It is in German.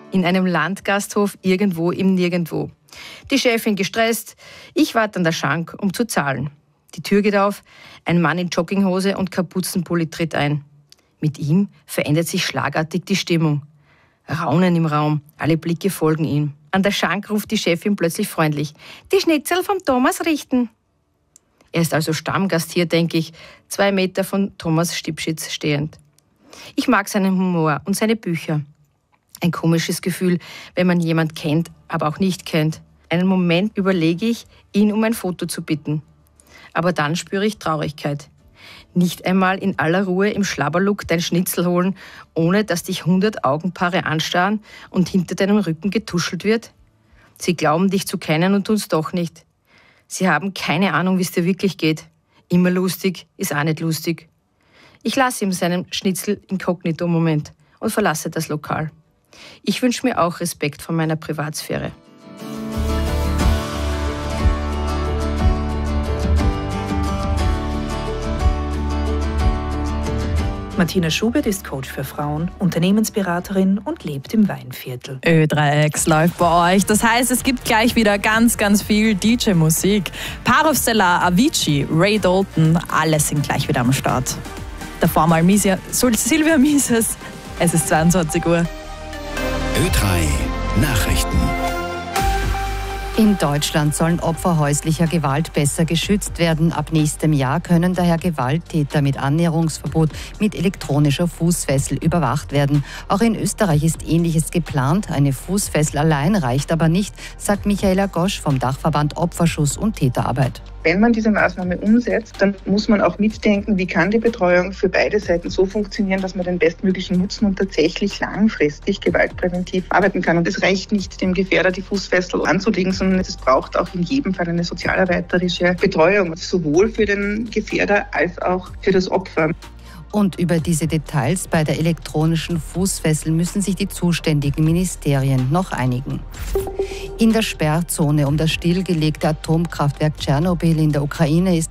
In einem Landgasthof irgendwo im Nirgendwo. Die Chefin gestresst, ich warte an der Schank, um zu zahlen. Die Tür geht auf, ein Mann in Jogginghose und Kapuzenpulli tritt ein. Mit ihm verändert sich schlagartig die Stimmung. Raunen im Raum, alle Blicke folgen ihm. An der Schank ruft die Chefin plötzlich freundlich, die Schnitzel vom Thomas richten. Er ist also Stammgast hier, denke ich, 2 Meter von Thomas Stipschitz stehend. Ich mag seinen Humor und seine Bücher. Ein komisches Gefühl, wenn man jemand kennt, aber auch nicht kennt. Einen Moment überlege ich, ihn um ein Foto zu bitten. Aber dann spüre ich Traurigkeit. Nicht einmal in aller Ruhe im Schlabberlook dein Schnitzel holen, ohne dass dich 100 Augenpaare anstarren und hinter deinem Rücken getuschelt wird? Sie glauben, dich zu kennen und tun's doch nicht. Sie haben keine Ahnung, wie es dir wirklich geht. Immer lustig ist auch nicht lustig. Ich lasse ihm seinen Schnitzel inkognito-Moment und verlasse das Lokal. Ich wünsche mir auch Respekt vor meiner Privatsphäre. Martina Schubert ist Coach für Frauen, Unternehmensberaterin und lebt im Weinviertel. Ö3X läuft bei euch. Das heißt, es gibt gleich wieder ganz, ganz viel DJ-Musik. Parov Stellar, Avicii, Ray Dalton, alle sind gleich wieder am Start. Davor mal Silvia Mises. Es ist 22 Uhr. Ö3 Nachrichten. In Deutschland sollen Opfer häuslicher Gewalt besser geschützt werden. Ab nächstem Jahr können daher Gewalttäter mit Annäherungsverbot mit elektronischer Fußfessel überwacht werden. Auch in Österreich ist Ähnliches geplant. Eine Fußfessel allein reicht aber nicht, sagt Michaela Gosch vom Dachverband Opferschutz und Täterarbeit. Wenn man diese Maßnahme umsetzt, dann muss man auch mitdenken, wie kann die Betreuung für beide Seiten so funktionieren, dass man den bestmöglichen Nutzen und tatsächlich langfristig gewaltpräventiv arbeiten kann. Und es reicht nicht, dem Gefährder die Fußfessel anzulegen, sondern es braucht auch in jedem Fall eine sozialarbeiterische Betreuung, sowohl für den Gefährder als auch für das Opfer. Und über diese Details bei der elektronischen Fußfessel müssen sich die zuständigen Ministerien noch einigen. In der Sperrzone um das stillgelegte Atomkraftwerk Tschernobyl in der Ukraine ist